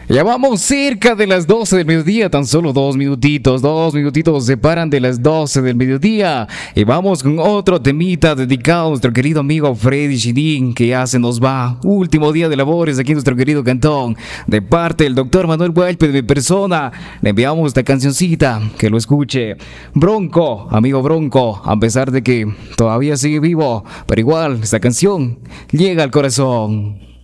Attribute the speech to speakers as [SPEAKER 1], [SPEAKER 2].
[SPEAKER 1] Ya vamos cerca de las 12 del mediodía, tan solo dos minutitos separan de las 12 del mediodía. Y vamos con otro temita dedicado a nuestro querido amigo Freddy Chidín, que ya se nos va. Último día de labores aquí en nuestro querido cantón. De parte del doctor Manuel Huelpe, de mi persona, le enviamos esta cancioncita, que lo escuche. Bronco, amigo Bronco, a pesar de que todavía sigue vivo, pero igual esta canción llega al corazón.